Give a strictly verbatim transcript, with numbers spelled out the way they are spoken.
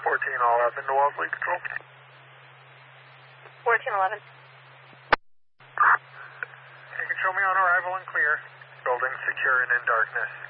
fourteen eleven to Wellesley Control. fourteen eleven. You can show me on arrival and clear. Building secure and in darkness.